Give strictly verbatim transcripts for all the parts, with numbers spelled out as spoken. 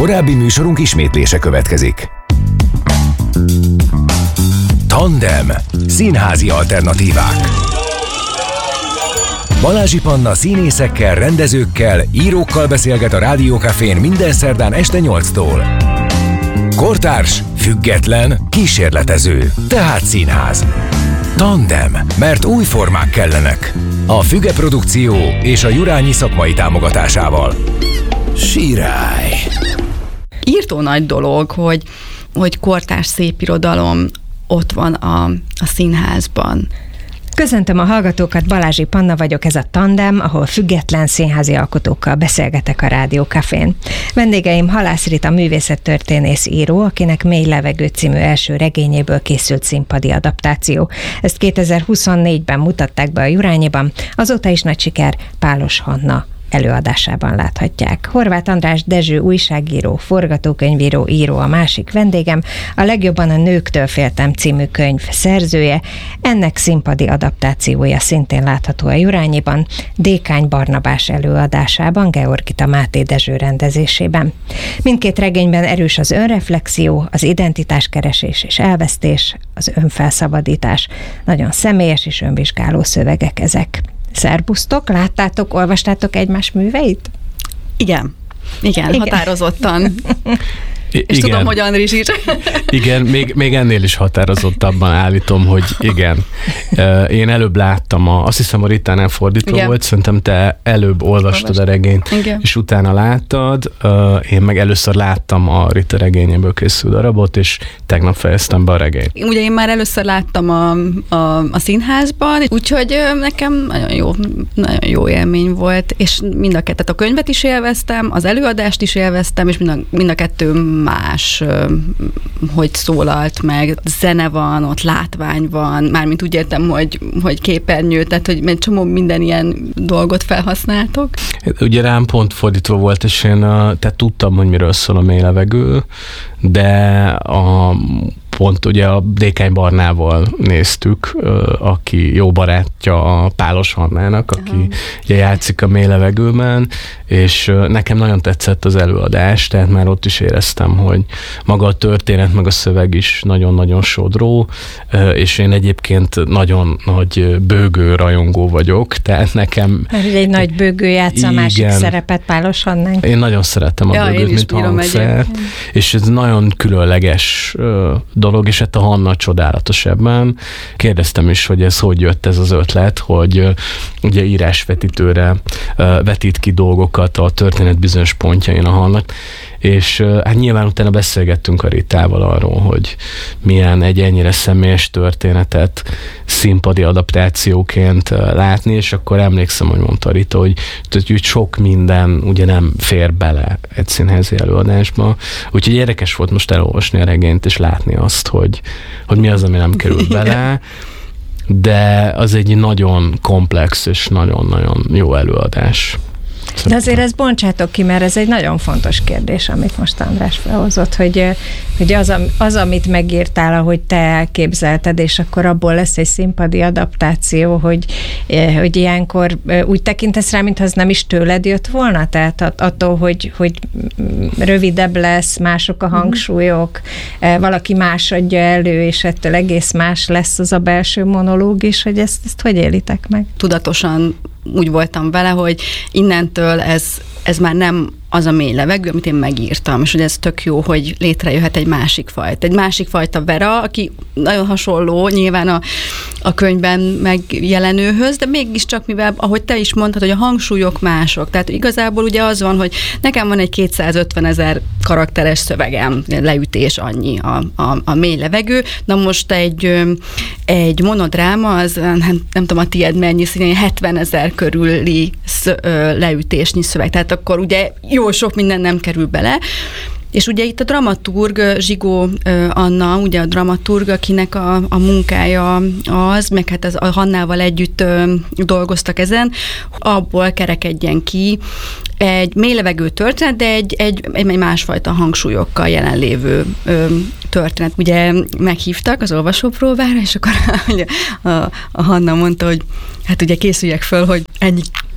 Korábbi műsorunk ismétlése következik. Tandem. Színházi alternatívák. Balázsi Panna színészekkel, rendezőkkel, írókkal beszélget a Rádió Cafén minden szerdán este nyolctól. Kortárs, független, kísérletező, tehát színház. Tandem, mert új formák kellenek. A Füge Produkció és a Jurányi szakmai támogatásával. Sirály. Írtó nagy dolog, hogy, hogy kortárs szépirodalom ott van a, a színházban. Köszöntöm a hallgatókat, Balázsi Panna vagyok, ez a Tandem, ahol független színházi alkotókkal beszélgetek a Rádió Cafén. Vendégeim Halász Rita művészettörténész író, akinek Mély levegő című első regényéből készült színpadi adaptáció. Ezt kétezer-huszonnégyben mutatták be a Jurányiban, azóta is nagy siker, Pálos Hanna előadásában láthatják. Horváth András Dezső újságíró, forgatókönyvíró, író a másik vendégem, a Legjobban a nőktől féltem című könyv szerzője, ennek színpadi adaptációja szintén látható a Jurányiban, Dékány Barnabás előadásában, Georgita Máté Dezső rendezésében. Mindkét regényben erős az önreflexió, az identitáskeresés és elvesztés, az önfelszabadítás. Nagyon személyes és önvizsgáló szövegek ezek. Szerbusztok, láttátok, olvastátok egymás műveit? Igen, igen, igen. Határozottan. I- és igen. Tudom, hogy Andris is. Igen, még, még ennél is határozottabban állítom, hogy igen. Én előbb láttam, a, azt hiszem a Ritánál fordítva igen. volt, szerintem te előbb olvastad a regényt, igen. és utána láttad. Én meg először láttam a Rita regényéből készült darabot, és tegnap fejeztem be a regényt. Ugye én már először láttam a, a, a színházban, úgyhogy nekem nagyon jó, nagyon jó élmény volt, és mind a kettőt, a könyvet is élveztem, az előadást is élveztem, és mind a, mind a kettő más, hogy szólalt meg, zene van, ott látvány van, mármint úgy értem, hogy, hogy képernyő, tehát hogy egy csomó minden ilyen dolgot felhasználtok. Ugye rám pont fordítva volt, és én tehát tudtam, hogy miről szól a Mély levegő, de a pont ugye a Dékány Barnával néztük, aki jó barátja a Pálos Hannának, aki uh-huh. ugye játszik a Mély levegőben, és nekem nagyon tetszett az előadás, tehát már ott is éreztem, hogy maga a történet, meg a szöveg is nagyon-nagyon sodró, és én egyébként nagyon nagy bőgő rajongó vagyok, tehát nekem... Mert ugye egy nagy bőgő játsza a másik szerepet Pálos Hannánk. Én nagyon szeretem a ja, bőgőt, mint hangszert, és ez nagyon különleges dolog, és hát a Hanna csodálatos ebben. Kérdeztem is, hogy ez hogy jött ez az ötlet, hogy ugye írásvetítőre vetít ki dolgokat a történet bizonyos pontjain a Hannak, és hát nyilván utána beszélgettünk a Ritával arról, hogy milyen egy ennyire személyes történetet színpadi adaptációként látni, és akkor emlékszem, hogy mondta Rita, hogy, hogy sok minden ugye nem fér bele egy színházi előadásba, úgyhogy érdekes volt most elolvasni a regényt, és látni azt, hogy, hogy mi az, ami nem kerül bele, de az egy nagyon komplex és nagyon-nagyon jó előadás. De azért ezt bontsátok ki, mert ez egy nagyon fontos kérdés, amit most András felhozott, hogy, hogy az, az, amit megírtál, ahogy te elképzelted, és akkor abból lesz egy színpadi adaptáció, hogy, hogy ilyenkor úgy tekintesz rá, mintha az nem is tőled jött volna? Tehát attól, hogy, hogy rövidebb lesz, mások a hangsúlyok, valaki más adja elő, és ettől egész más lesz az a belső monológ is, hogy ezt, ezt hogy élitek meg? Tudatosan úgy voltam vele, hogy innentől ez, ez már nem az a mély levegő, amit én megírtam, és hogy ez tök jó, hogy létrejöhet egy másik fajta. Egy másik fajta Vera, aki nagyon hasonló nyilván a, a könyvben megjelenőhöz, de mégiscsak, mivel, ahogy te is mondtad, hogy a hangsúlyok mások. Tehát igazából ugye az van, hogy nekem van egy kétszázötven ezer karakteres szövegem, leütés annyi a, a, a mély levegő. Na most egy, egy monodráma, az nem, nem tudom a tiéd mennyi, színén hetven ezer körüli leütésnyi szöveg. Tehát akkor ugye jó sok minden nem kerül bele, és ugye itt a dramaturg, Zsigó Anna, ugye a dramaturg, akinek a, a munkája az, meg hát az, a Hannával együtt ö, dolgoztak ezen, abból kerekedjen ki egy mély levegő történet, de egy, egy, egy másfajta hangsúlyokkal jelenlévő ö, történet. Ugye meghívtak az olvasópróbára, és akkor a, a Hanna mondta, hogy hát ugye készüljek föl, hogy ennyi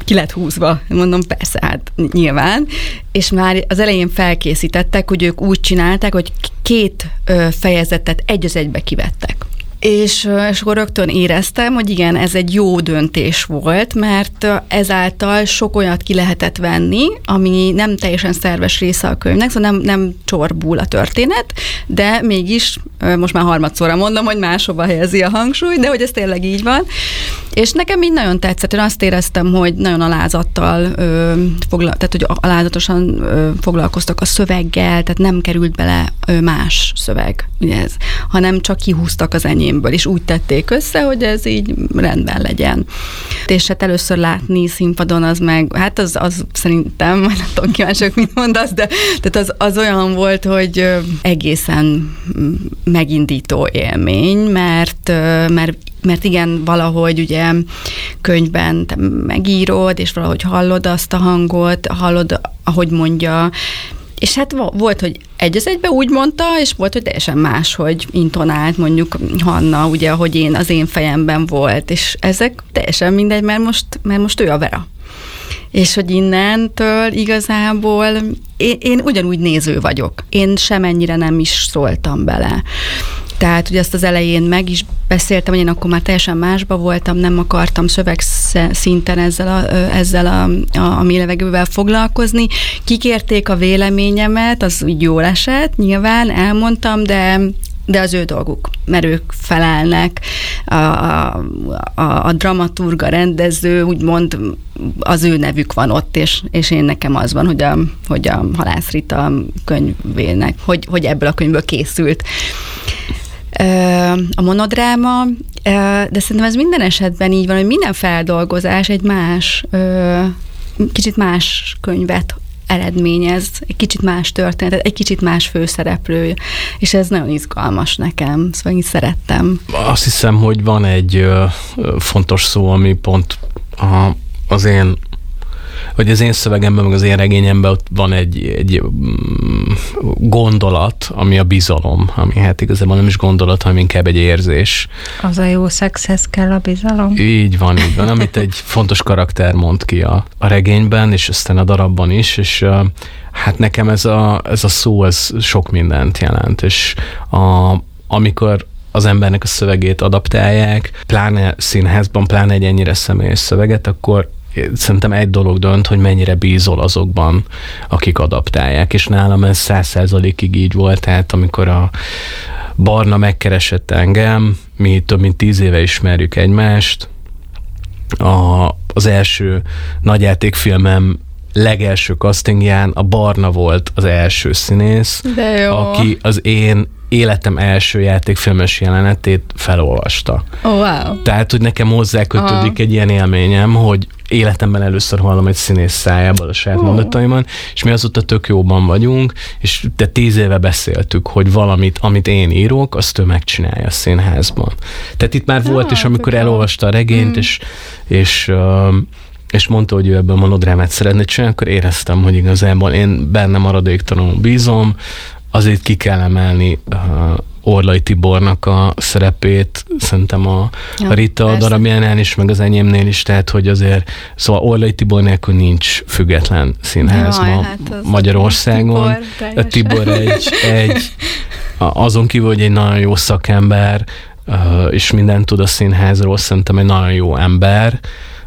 ki lett húzva. Mondom, persze, hát nyilván. És már az elején felkészítettek, hogy ők úgy csinálták, hogy két fejezetet egy az egybe kivettek. És, és akkor rögtön éreztem, hogy igen, ez egy jó döntés volt, mert ezáltal sok olyat ki lehetett venni, ami nem teljesen szerves része a könyvnek, szóval nem, nem csorbul a történet, de mégis, most már harmadszorra mondom, hogy máshova helyezi a hangsúly, de hogy ez tényleg így van. És nekem így nagyon tetszett, én azt éreztem, hogy nagyon alázattal, ö, fogla, tehát hogy alázatosan ö, foglalkoztak a szöveggel, tehát nem került bele ö, más szöveg, ugye ez, hanem csak kihúztak az enyémből, és úgy tették össze, hogy ez így rendben legyen. És hát először látni színpadon az meg, hát az, az szerintem, majd nem tudom kíváncsiak, mit mondasz, de tehát az, az olyan volt, hogy ö, egészen megindító élmény, mert, ö, mert mert igen, valahogy ugye könyvben te megírod, és valahogy hallod azt a hangot, hallod, ahogy mondja, és hát volt, hogy egy az egybe úgy mondta, és volt, hogy teljesen más, hogy intonált mondjuk Hanna, ugye, ahogy én, az én fejemben volt, és ezek teljesen mindegy, mert most, mert most ő a Vera. És hogy innentől igazából én, én ugyanúgy néző vagyok. Én semennyire nem is szóltam bele. Tehát ugye ezt az elején meg is beszéltem, hogy én akkor már teljesen másba voltam, nem akartam szövegszinten ezzel a, ezzel a, a, a mély levegővel foglalkozni. Kikérték a véleményemet, az úgy jól esett, nyilván elmondtam, de de az ő dolguk, mert ők felelnek, a, a, a, a dramaturg, a rendező, úgymond az ő nevük van ott, és, és én nekem az van, hogy a, hogy a Halász Rita könyvének, hogy, hogy ebből a könyvből készült. A monodráma, de szerintem ez minden esetben így van, hogy minden feldolgozás egy más, kicsit más könyvet eredményez, egy kicsit más történet, egy kicsit más főszereplő, és ez nagyon izgalmas nekem, szóval én szerettem. Azt hiszem, hogy van egy fontos szó, ami pont a, az én hogy az én szövegemben, meg az én regényemben ott van egy, egy gondolat, ami a bizalom, ami hát igazából nem is gondolat, hanem inkább egy érzés. Az a jó szexhez kell a bizalom? Így van, így van, amit egy fontos karakter mond ki a, a regényben, és aztán a darabban is, és uh, hát nekem ez a, ez a szó, ez sok mindent jelent, és a, amikor az embernek a szövegét adaptálják, pláne színházban, pláne egy ennyire személyes szöveget, akkor szerintem egy dolog dönt, hogy mennyire bízol azokban, akik adaptálják, és nálam ez száz százalékig így volt, tehát amikor a Barna megkeresett engem, mi több mint tíz éve ismerjük egymást, a, az első nagyjátékfilmem legelső castingján a Barna volt az első színész, aki az én életem első játékfilmes jelenetét felolvasta. Oh, wow. Tehát, hogy nekem hozzákötődik oh. egy ilyen élményem, hogy életemben először hallom egy színész szájából a saját oh. mondataiman, és mi azóta tök jóban vagyunk, és de tíz éve beszéltük, hogy valamit, amit én írok, azt ő megcsinálja a színházban. Tehát itt már volt is, amikor elolvasta a regényt, mm. és, és és mondta, hogy ő ebben a monodrámát szeretne csinálni, akkor éreztem, hogy igazából én benne maradéktalanul bízom, azért ki kell emelni uh, Orlai Tibornak a szerepét, szerintem a, ja, a Rita persze. darabjánál is, meg az enyémnél is, tehát hogy azért, szóval Orlai Tibor nélkül nincs független színház Jaj, ma hát Magyarországon. Tibor, a Tibor egy, egy azon kívül, hogy egy nagyon jó szakember, uh, és mindent tud a színházról, szerintem egy nagyon jó ember.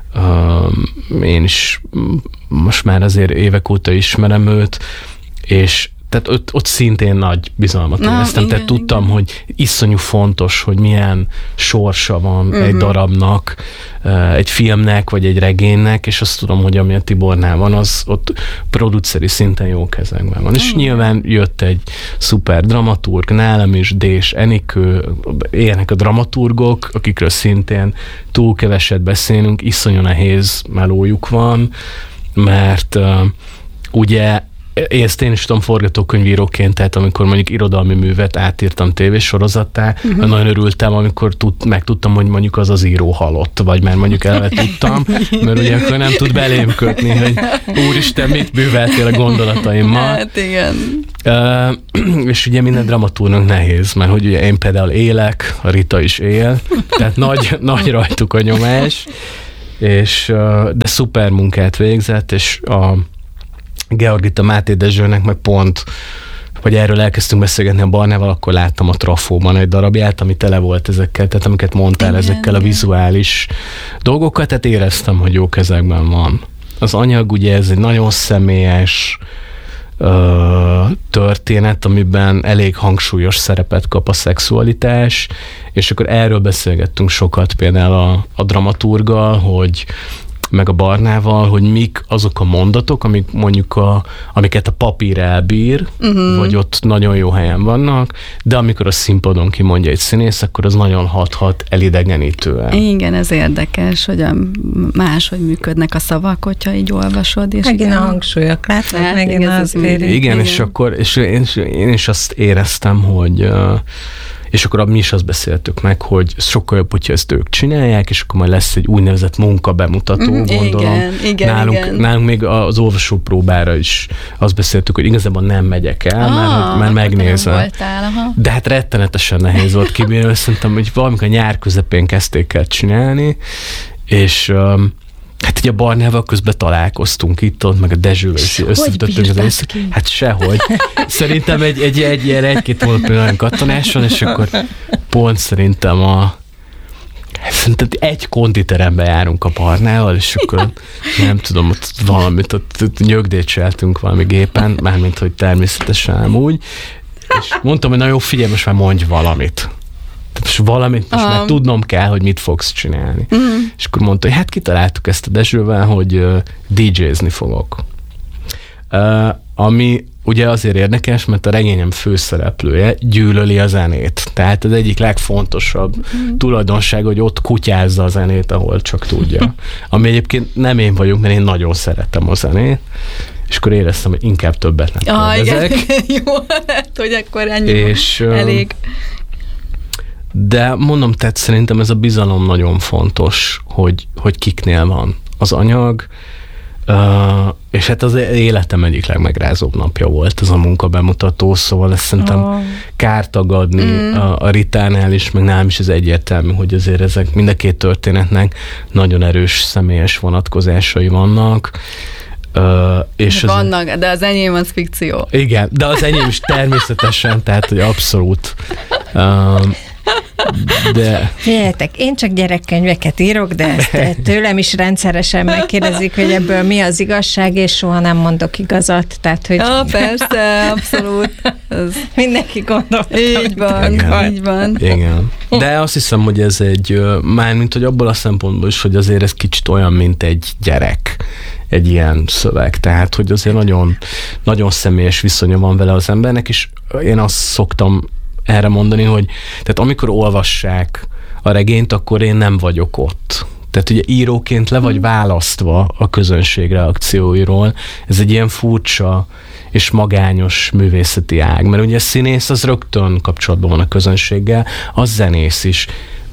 Uh, én is most már azért évek óta ismerem őt, és tehát ott, ott szintén nagy bizalmat éreztem, tehát tudtam, igen. hogy iszonyú fontos, hogy milyen sorsa van uh-huh. egy darabnak, egy filmnek, vagy egy regénynek, és azt tudom, hogy ami a Tibornál van, az ott produceri szinten jó kezekben van. Uh-huh. És nyilván jött egy szuper dramaturg, nálam is, Dés Enikő, ilyenek a dramaturgok, akikről szintén túl keveset beszélünk, iszonyú nehéz melójuk van, mert uh, ugye Én ezt én is tudom forgatókönyvíróként, tehát amikor mondjuk irodalmi művet átírtam tévésorozattá, uh-huh. nagyon örültem, amikor tud, megtudtam, hogy mondjuk az az író halott, vagy már mondjuk eleve tudtam, mert ugye akkor nem tud belém kötni, hogy úristen, mit műveltél a gondolataimmal. Hát igen. Uh, és ugye minden dramatúrnak nehéz, mert hogy ugye én például élek, a Rita is él, tehát nagy, nagy rajtuk a nyomás, és, de szuper munkát végzett, és a Georgita Máté Dezsőnek meg pont, hogy erről elkezdtünk beszélgetni a Barnával, akkor láttam a Trafóban egy darabját, ami tele volt ezekkel, tehát amiket mondtál, igen, ezekkel igen. a vizuális dolgokkal, tehát éreztem, hogy jó kezekben van. Az anyag ugye ez egy nagyon személyes ö, történet, amiben elég hangsúlyos szerepet kap a szexualitás, és akkor erről beszélgettünk sokat például a, a dramaturggal, hogy meg a Barnával, hogy mik azok a mondatok, amik mondjuk a, amiket a papír elbír, uh-huh. vagy ott nagyon jó helyen vannak, de amikor a színpadon kimondja egy színész, akkor az nagyon hat-hat elidegenítően. Igen, ez érdekes, hogy a máshogy működnek a szavak, hogyha így olvasod. És megint igen. a hangsúlyok, látod? Hát, megint igen, az igen, igen, igen, és akkor és én, én is azt éreztem, hogy és akkor mi is azt beszéltük meg, hogy sokkal jobb, hogyha ezt ők csinálják, és akkor majd lesz egy úgynevezett munkabemutató, mm, gondolom. Igen, igen, nálunk, igen. nálunk még az olvasópróbára is azt beszéltük, hogy igazából nem megyek el, ah, mert, mert megnézem. Voltál, aha. De hát rettenetesen nehéz volt kibírni, szerintem, hogy valamikor a nyár közepén kezdték el csinálni, és um, hát ugye a Barnával közben találkoztunk itt, ott, meg a Dezsővel is összefütöttünk az ész. Hát sehogy. Szerintem egy, egy, egy ilyen egy-két hónapja olyan katonáson, és akkor pont szerintem a szerintem egy konditerembe járunk a Barnával, és akkor nem tudom, ott valamit, ott, ott nyögdécseltünk valami gépen, mármint, hogy természetesen amúgy, és mondtam, hogy na jó, figyelj, most már mondj valamit. És valamit most um. már tudnom kell, hogy mit fogsz csinálni. Uh-huh. És akkor mondta, hogy hát kitaláltuk ezt a Dezsővel, hogy uh, dé jézni fogok. Uh, ami ugye azért érdekes, mert a regényem főszereplője gyűlöli a zenét. Tehát az egyik legfontosabb uh-huh. tulajdonság, hogy ott kutyázza a zenét, ahol csak tudja. Ami egyébként nem én vagyok, mert én nagyon szeretem a zenét, és akkor éreztem, hogy inkább többet nem ah, kérdezek. Jó, hát, hogy akkor ennyi és, elég. De mondom, tehát szerintem ez a bizalom nagyon fontos, hogy, hogy kiknél van az anyag, uh, és hát az életem egyik legmegrázóbb napja volt ez a munkabemutató, szóval ezt szerintem oh. kár tagadni mm. a, a Ritánál is, meg nálam is ez egyértelmű, hogy azért ezek mind a két történetnek nagyon erős személyes vonatkozásai vannak. Uh, és vannak, az, de az enyém az fikció. Igen, de az enyém is természetesen, tehát hogy abszolút. Um, De... Figyeljetek, én csak gyerekkönyveket írok, de ezt tőlem is rendszeresen megkérdezik, hogy ebből mi az igazság, és soha nem mondok igazat. Tehát, hogy... Ja, persze, abszolút. Ez... Mindenki gondolta. Így van, igen. így van. Igen. De azt hiszem, hogy ez egy, mármint, hogy abból a szempontból is, hogy azért ez kicsit olyan, mint egy gyerek, egy ilyen szöveg. Tehát, hogy azért nagyon, nagyon személyes viszonya van vele az embernek, és én azt szoktam erre mondani, hogy tehát amikor olvassák a regényt, akkor én nem vagyok ott. Tehát ugye íróként le vagy választva a közönség reakcióiról. Ez egy ilyen furcsa és magányos művészeti ág, mert ugye a színész az rögtön kapcsolatban van a közönséggel, a zenész is.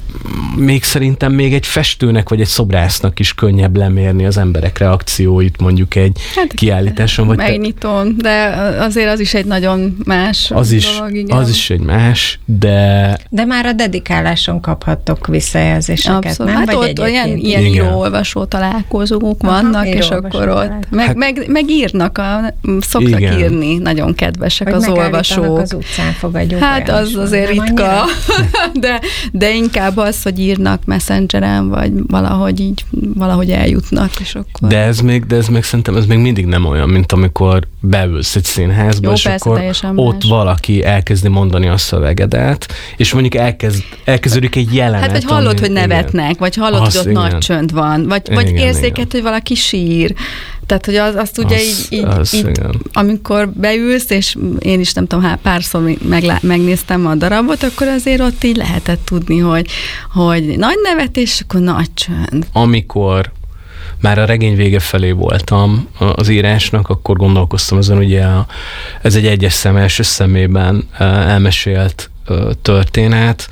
Még szerintem még egy festőnek vagy egy szobrásznak is könnyebb lemérni az emberek reakcióit mondjuk egy hát, kiállításon. Vagy megnyitón, te... de azért az is egy nagyon más az is, dolog. Igen. Az is egy más, de... De már a dedikáláson kaphattok visszajelzéseket, abszolút. nem? Hát vagy ott olyan ilyen író-olvasó találkozók vannak, aha, és akkor ott meg, hát, meg, meg írnak, a, szoktak igen. írni, nagyon kedvesek hogy az olvasók. Az utcán fogadjuk. Hát az azért ritka, de, de inkább az, hogy írnak Messengeren, vagy valahogy így, valahogy eljutnak, és akkor... De ez még, de ez még szerintem ez még mindig nem olyan, mint amikor beülsz egy színházba, jó, és persze, akkor ott más. Valaki elkezdi mondani a szövegedet, és mondjuk elkezd, elkezdődik egy jelenet. Hát, vagy hallod, ami, hogy nevetnek, igen. Vagy hallod, az, hogy ott igen. nagy csönd van, vagy, igen, vagy érzéket, hogy valaki sír. Tehát, hogy az, azt ugye az, így, így, az, így amikor beülsz, és én is nem tudom, hát párszor meglá, megnéztem a darabot, akkor azért ott így lehetett tudni, hogy, hogy nagy nevetés, akkor nagy csönd. Amikor már a regény vége felé voltam az írásnak, akkor gondolkoztam ezen, ugye a, ez egy egyes szem első szemében elmesélt történet,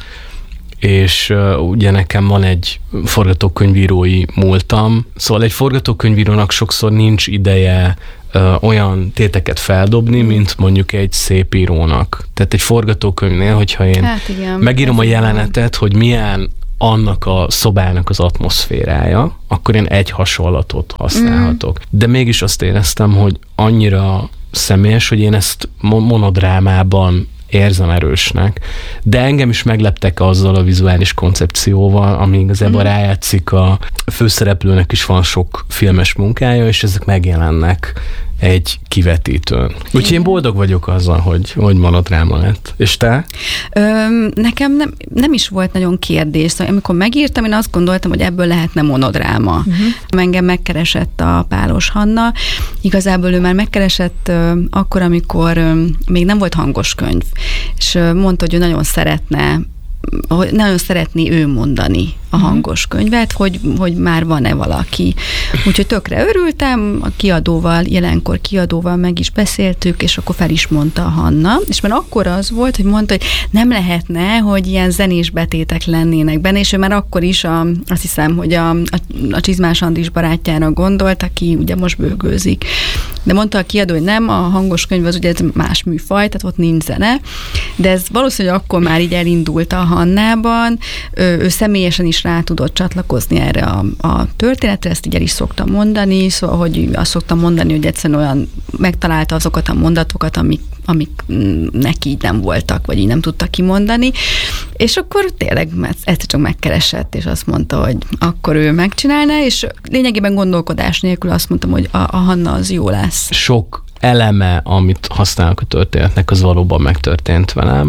és uh, ugye nekem van egy forgatókönyvírói múltam, szóval egy forgatókönyvírónak sokszor nincs ideje uh, olyan téteket feldobni, mint mondjuk egy szép írónak. Tehát egy forgatókönyvnél, hogyha én hát igen, megírom a jelenetet, hogy milyen annak a szobának az atmoszférája, akkor én egy hasonlatot használhatok. Mm. De mégis azt éreztem, hogy annyira személyes, hogy én ezt monodrámában érzem erősnek. De engem is megleptek azzal a vizuális koncepcióval, ami igazából mm. rájátszik, a főszereplőnek is van sok filmes munkája, és ezek megjelennek egy kivetítőn. Úgyhogy én boldog vagyok azzal, hogy, hogy monodráma lett. És te? Ö, nekem nem, nem is volt nagyon kérdés. Szóval, amikor megírtam, én azt gondoltam, hogy ebből lehetne monodráma. Uh-huh. Engem megkeresett a Pálos Hanna. Igazából ő már megkeresett ö, akkor, amikor ö, még nem volt hangos könyv. És ö, mondta, hogy ő nagyon szeretne hogy nagyon szeretné ő mondani a hangos könyvet, hogy, hogy már van-e valaki. Úgyhogy tökre örültem, a kiadóval, jelenkor kiadóval meg is beszéltük, és akkor fel is mondta a Hanna, és már akkor az volt, hogy mondta, hogy nem lehetne, hogy ilyen zenés betétek lennének benne, és ő már akkor is a, azt hiszem, hogy a, a, a Csizmás Andris barátjára gondolt, aki ugye most bőgőzik. De mondta a kiadó, hogy nem, a hangos könyv az ugye más műfaj, tehát ott nincs zene, de ez valószínűleg akkor már így elindult a Hannában, ő, ő személyesen is rá tudott csatlakozni erre a, a történetre, ezt így el is szoktam mondani, szóval, hogy azt szoktam mondani, hogy egyszerűen olyan megtalálta azokat a mondatokat, amik, amik neki így nem voltak, vagy így nem tudta kimondani, és akkor tényleg ezt csak megkeresett, és azt mondta, hogy akkor ő megcsinálná, és lényegében gondolkodás nélkül azt mondtam, hogy a, a Hanna az jó lesz. Sok eleme, amit használok a történetnek, az valóban megtörtént velem,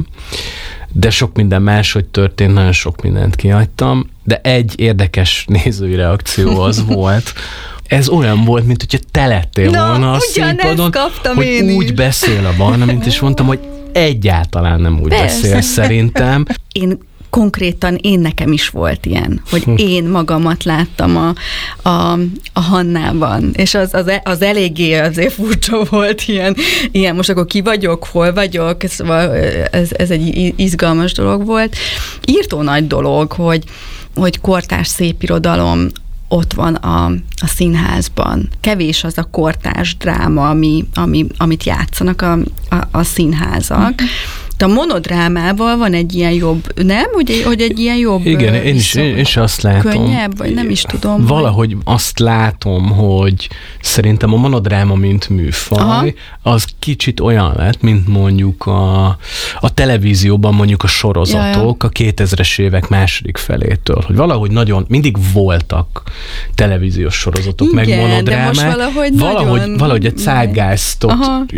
de sok minden máshogy történt, nagyon sok mindent kihagytam, de egy érdekes nézői reakció az volt, ez olyan volt, mint hogyha te lettél Na, volna a színpadon, hogy úgy is. Beszél a Barna, mint és mondtam, hogy egyáltalán nem úgy Persze. beszél szerintem. Én konkrétan én nekem is volt ilyen, hogy én magamat láttam a, a, a Hannában, és az, az, az eléggé azért furcsa volt ilyen, ilyen, most akkor ki vagyok, hol vagyok, szóval ez, ez egy izgalmas dolog volt. Írtó nagy dolog, hogy, hogy kortárs szépirodalom ott van a, a színházban. Kevés az a kortárs dráma, ami, ami, amit játszanak a, a, a színházak. De a monodrámával van egy ilyen jobb, nem? Hogy, hogy egy ilyen jobb... Igen, én is, én is azt látom. Könnyebb, vagy nem is tudom. Valahogy vagy... azt látom, hogy szerintem a monodráma, mint műfaj, Aha. az kicsit olyan lett, mint mondjuk a, a televízióban mondjuk a sorozatok Jaja. a kétezres évek második felétől. Hogy valahogy nagyon, mindig voltak televíziós sorozatok, Igen, meg monodrámák. De most valahogy, valahogy nagyon... Valahogy a zeitgeistot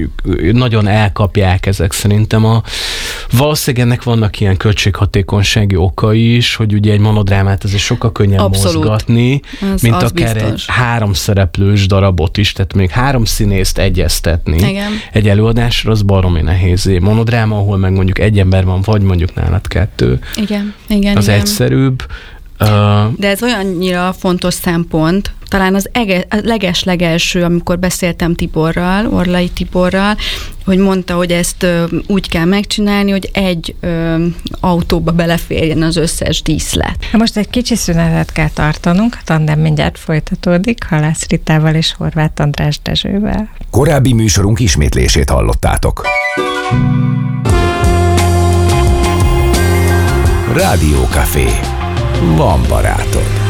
nagyon elkapják ezek szerintem a valószínűleg ennek vannak ilyen költséghatékonysági okai is, hogy ugye egy monodrámát azért sokkal könnyebb Abszolút. mozgatni, az, mint az akár biztos. egy három szereplős darabot is, tehát még három színészt egyeztetni Igen. egy előadásra, az baromi nehéz. Monodráma, ahol meg mondjuk egy ember van, vagy mondjuk nálad kettő. Igen, igen. Az igen. egyszerűbb. De ez olyannyira fontos szempont, talán az ege, a leges-legelső, amikor beszéltem Tiborral, Orlai Tiborral, hogy mondta, hogy ezt ö, úgy kell megcsinálni, hogy egy ö, autóba beleférjen az összes díszlet. Most egy kicsi szünetet kell tartanunk, a tandem mindjárt folytatódik, Halász Ritával és Horváth András Dezsővel. Korábbi műsorunk ismétlését hallottátok. Rádió Café. Van barátod.